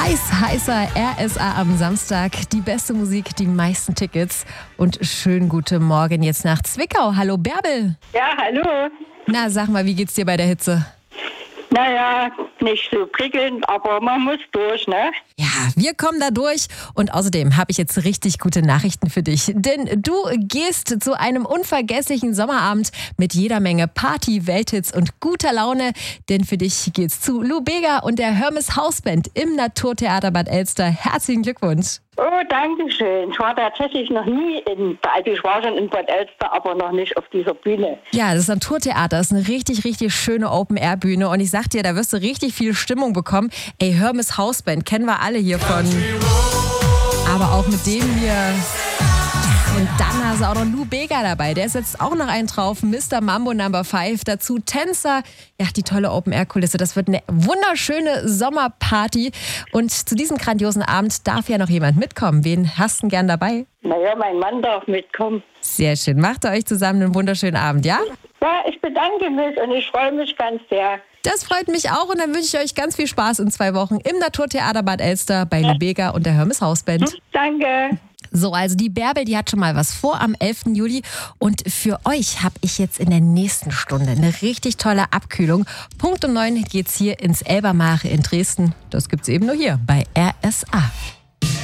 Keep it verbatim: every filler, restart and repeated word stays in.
Heiß, heißer R S A am Samstag. Die beste Musik, die meisten Tickets. Und schönen guten Morgen jetzt nach Zwickau. Hallo Bärbel. Ja, hallo. Na, sag mal, wie geht's dir bei der Hitze? Naja, nicht so prickelnd, aber man muss durch, ne? Ja, wir kommen da durch. Und außerdem habe ich jetzt richtig gute Nachrichten für dich. Denn du gehst zu einem unvergesslichen Sommerabend mit jeder Menge Party, Welthits und guter Laune. Denn für dich geht's zu Lou Bega und der Hermes Hausband im Naturtheater Bad Elster. Herzlichen Glückwunsch. Oh, danke schön. Ich war tatsächlich noch nie in, also ich war schon in Bad Elster, aber noch nicht auf dieser Bühne. Ja, das Naturtheater ist eine richtig, richtig schöne Open-Air-Bühne. Und ich sag dir, da wirst du richtig viel Stimmung bekommen. Ey, Hermes Hausband kennen wir alle hier von. Aber auch mit dem hier. Und dann hast du auch noch Lou Bega dabei. Der setzt auch noch einen drauf. Mister Mambo Number fünf. Dazu Tänzer. Ja, die tolle Open-Air-Kulisse. Das wird eine wunderschöne Sommerparty. Und zu diesem grandiosen Abend darf ja noch jemand mitkommen. Wen hast du denn gern dabei? Naja, mein Mann darf mitkommen. Sehr schön. Macht ihr euch zusammen einen wunderschönen Abend, ja? Ja, ich bedanke mich und ich freue mich ganz sehr. Das freut mich auch und dann wünsche ich euch ganz viel Spaß in zwei Wochen im Naturtheater Bad Elster bei Lou Bega und der Hermes Hausband. Danke. So, also die Bärbel, die hat schon mal was vor am elften Juli und für euch habe ich jetzt in der nächsten Stunde eine richtig tolle Abkühlung. Punkt um neun geht's hier ins Elbermare in Dresden. Das gibt's eben nur hier bei R S A.